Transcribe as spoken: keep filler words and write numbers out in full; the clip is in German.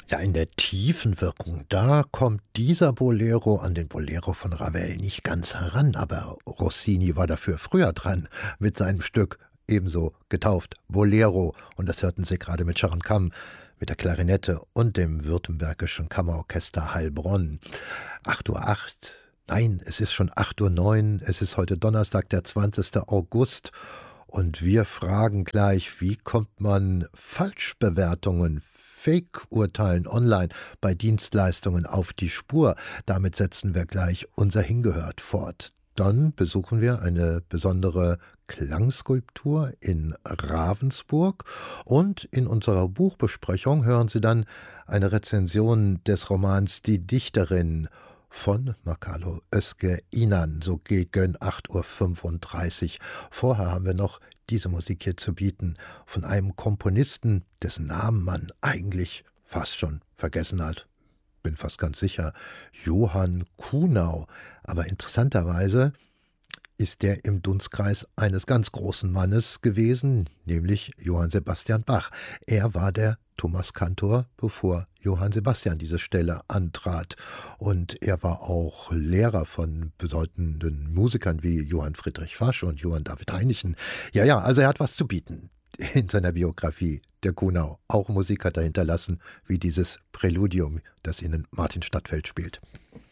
Ja, in der tiefen Wirkung, da kommt dieser Bolero an den Bolero von Ravel nicht ganz heran, aber Rossini war dafür früher dran mit seinem Stück, ebenso getauft Bolero, und das hörten Sie gerade mit Sharon Kamm, mit der Klarinette und dem Württembergischen Kammerorchester Heilbronn. acht Uhr acht, nein, es ist schon acht Uhr neun, es ist heute Donnerstag, der zwanzigster August, und wir fragen gleich, wie kommt man Falschbewertungen, Fake-Urteilen online bei Dienstleistungen auf die Spur? Damit setzen wir gleich unser Hingehört fort. Dann besuchen wir eine besondere Klangskulptur in Ravensburg, und in unserer Buchbesprechung hören Sie dann eine Rezension des Romans Die Dichterin von Makalo Özge Inan, so gegen acht Uhr fünfunddreißig. Vorher haben wir noch diese Musik hier zu bieten von einem Komponisten, dessen Namen man eigentlich fast schon vergessen hat. Bin fast ganz sicher, Johann Kuhnau. Aber interessanterweise ist er im Dunstkreis eines ganz großen Mannes gewesen, nämlich Johann Sebastian Bach. Er war der Thomaskantor, bevor Johann Sebastian diese Stelle antrat. Und er war auch Lehrer von bedeutenden Musikern wie Johann Friedrich Fasch und Johann David Heinichen. Ja, ja, also er hat was zu bieten in seiner Biografie, der Kuhnau. Auch Musik hat er hinterlassen, wie dieses Präludium, das Ihnen Martin Stadtfeld spielt.